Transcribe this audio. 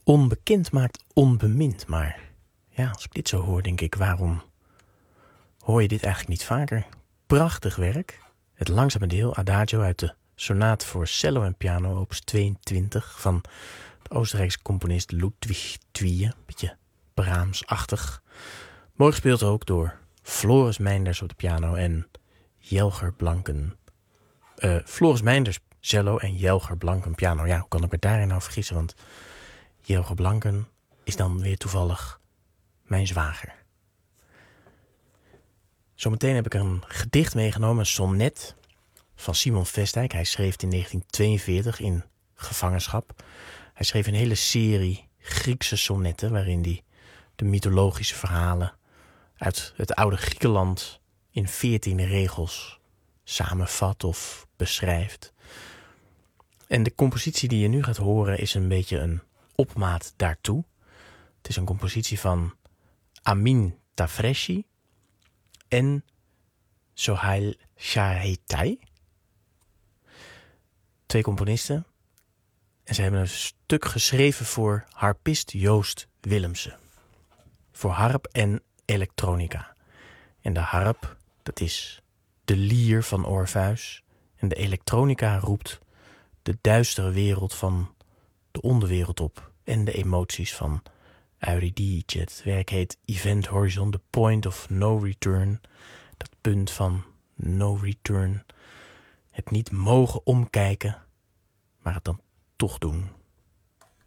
Onbekend maakt onbemind, maar ja, als ik dit zo hoor, denk ik, waarom hoor je dit eigenlijk niet vaker? Prachtig werk. Het langzame deel, Adagio uit de Sonate voor cello en piano, opus 22, van de Oostenrijkse componist Ludwig Thwie. Beetje Brahms-achtig. Mooi gespeeld ook door Floris Meinders op de piano en Jelger Blanken. Floris Meinders cello en Jelger Blanken piano. Ja, hoe kan ik me daarin nou vergissen? Want Jelger Blanken is dan weer toevallig mijn zwager. Zometeen heb ik een gedicht meegenomen, een sonnet van Simon Vestdijk. Hij schreef het in 1942 in gevangenschap. Hij schreef een hele serie Griekse sonnetten waarin hij de mythologische verhalen uit het oude Griekenland in 14 regels samenvat of beschrijft. En de compositie die je nu gaat horen is een beetje een opmaat daartoe. Het is een compositie van Amin Tafreshi en Sohail Shahetai. 2 componisten. En ze hebben een stuk geschreven voor harpist Joost Willemsen. Voor harp en elektronica. En de harp, dat is de lier van Orpheus. En de elektronica roept de duistere wereld van de onderwereld op. En de emoties van Eurydice. Het werk heet Event Horizon, the point of no return. Dat punt van no return. Het niet mogen omkijken, maar het dan toch doen.